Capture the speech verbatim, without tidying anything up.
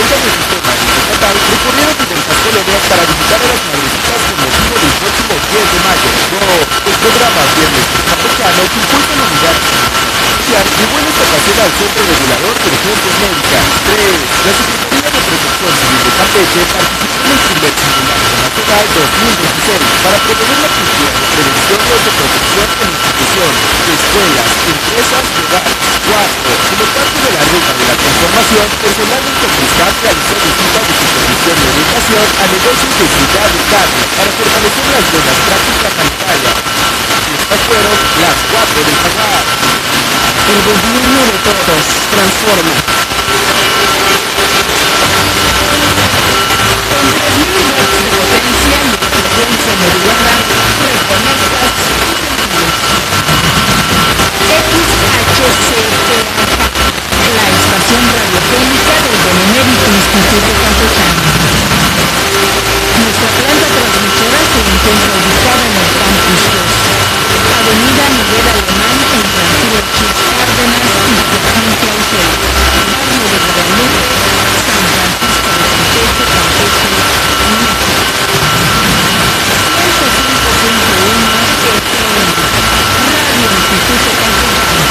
setenta mexicanas de Yucatán recorrieron diversas colonias para visitar a las madrecitas con motivo del próximo diez de mayo. dos. El programa Viernes Campechano que impulsa la unidad social llevó en esta ocasión al Centro Regulador de Urgencias Médicas. tres. La Secretaría de Protección Civil de Campeche participó en el primer Seminario Nacional dos mil veintiséis para promover la cultura de prevención y autoprotección en instituciones, escuelas, empresas y hogares. cuatro. Como parte de la ruta de la transformación, personal del Cofrescat realizó visitas de supervisión y orientación a negocios de Ciudad de Carne para fortalecer las buenas prácticas sanitarias. Estas fueron las cuatro del Jaguar. El gobierno de todos transforma. Con tres mil watts de potencia y de frecuencia modulada, reconectas X H C T A, la estación radiofónica del Benemérito Instituto